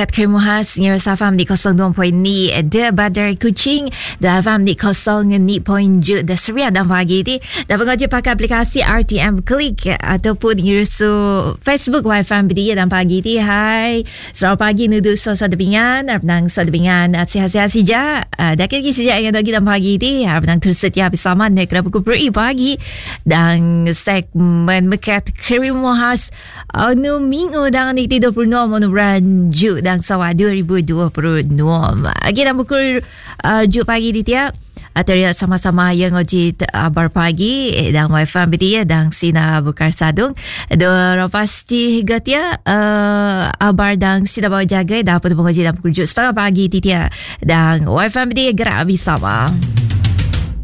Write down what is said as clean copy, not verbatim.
Mekat Kerimuhas Nyer Safam di 02.2 De Badar Kuching Da Fam di 02.7 Da Seria dan pagi di Dan pengaji pakai aplikasi RTM Klik ataupun Yurusu Facebook YFM Bidia dan pagi di. Hai, selamat pagi nudu suara debingan harap nang suara debingan sihat-sihat saja. Dakit lagi sejak yang lagi dan pagi di harap nang tersedia bersama negara pukul pagi dan segmen Mekat Kerimuhas nu minggu dan ni 26 bulan Jun dan Sawa 2026. Lagi dan pukul Jun pagi di tiap Teriak sama-sama yang ngoji berpagi dan wifi dia dan sina bukar sadung do pasti gatia abar dan sina bawa jaga dapat mengoji dan pukul 7:30 pagi dia dan wifi dia gerak bersama.